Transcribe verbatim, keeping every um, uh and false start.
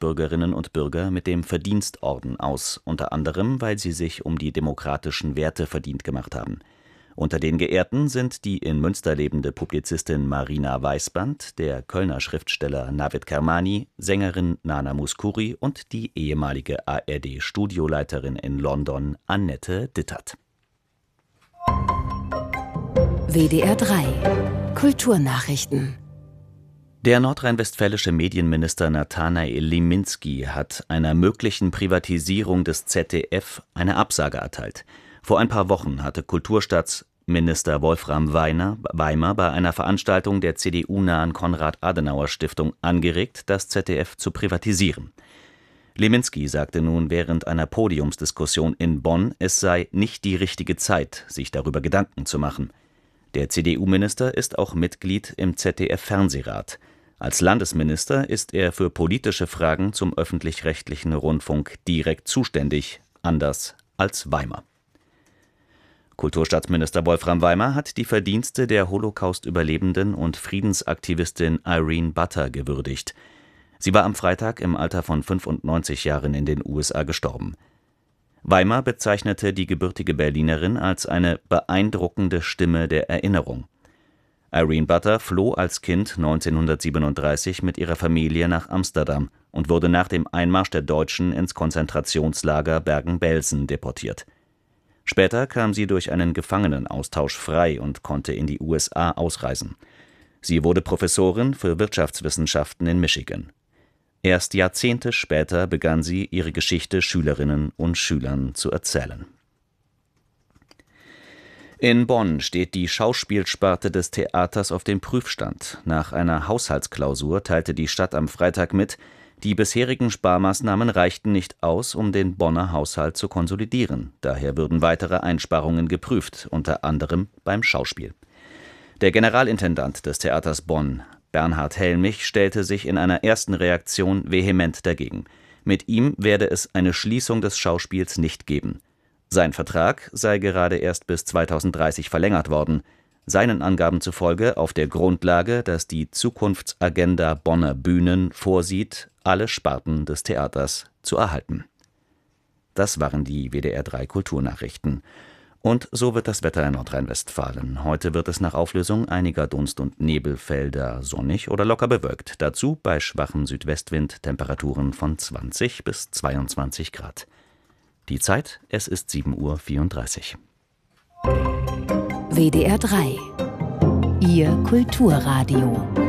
Bundesbürgerinnen und Bürger mit dem Verdienstorden aus, unter anderem, weil sie sich um die demokratischen Werte verdient gemacht haben. Unter den Geehrten sind die in Münster lebende Publizistin Marina Weißband, der Kölner Schriftsteller Navid Kermani, Sängerin Nana Mouskouri und die ehemalige A R D-Studioleiterin in London Annette Dittert. W D R drei Kulturnachrichten. Der nordrhein-westfälische Medienminister Nathanael Liminski hat einer möglichen Privatisierung des Z D F eine Absage erteilt. Vor ein paar Wochen hatte Kulturstaatsminister Wolfram Weiner, Weimer bei einer Veranstaltung der C D U-nahen Konrad-Adenauer-Stiftung angeregt, das Z D F zu privatisieren. Liminski sagte nun während einer Podiumsdiskussion in Bonn, es sei nicht die richtige Zeit, sich darüber Gedanken zu machen. Der C D U-Minister ist auch Mitglied im Z D F-Fernsehrat. Als Landesminister ist er für politische Fragen zum öffentlich-rechtlichen Rundfunk direkt zuständig, anders als Weimer. Kulturstaatsminister Wolfram Weimer hat die Verdienste der Holocaust-Überlebenden und Friedensaktivistin Irene Butter gewürdigt. Sie war am Freitag im Alter von fünfundneunzig Jahren in den U S A gestorben. Weimer bezeichnete die gebürtige Berlinerin als eine beeindruckende Stimme der Erinnerung. Irene Butter floh als Kind neunzehnhundertsiebenunddreißig mit ihrer Familie nach Amsterdam und wurde nach dem Einmarsch der Deutschen ins Konzentrationslager Bergen-Belsen deportiert. Später kam sie durch einen Gefangenenaustausch frei und konnte in die U S A ausreisen. Sie wurde Professorin für Wirtschaftswissenschaften in Michigan. Erst Jahrzehnte später begann sie, ihre Geschichte Schülerinnen und Schülern zu erzählen. In Bonn steht die Schauspielsparte des Theaters auf dem Prüfstand. Nach einer Haushaltsklausur teilte die Stadt am Freitag mit, die bisherigen Sparmaßnahmen reichten nicht aus, um den Bonner Haushalt zu konsolidieren. Daher würden weitere Einsparungen geprüft, unter anderem beim Schauspiel. Der Generalintendant des Theaters Bonn, Bernhard Helmich, stellte sich in einer ersten Reaktion vehement dagegen. Mit ihm werde es eine Schließung des Schauspiels nicht geben. Sein Vertrag sei gerade erst bis zweitausenddreißig verlängert worden. Seinen Angaben zufolge auf der Grundlage, dass die Zukunftsagenda Bonner Bühnen vorsieht, alle Sparten des Theaters zu erhalten. Das waren die W D R drei Kulturnachrichten. Und so wird das Wetter in Nordrhein-Westfalen. Heute wird es nach Auflösung einiger Dunst- und Nebelfelder sonnig oder locker bewölkt. Dazu bei schwachem Südwestwind Temperaturen von zwanzig bis zweiundzwanzig Grad. Die Zeit, es ist sieben Uhr vierunddreißig. W D R drei, Ihr Kulturradio.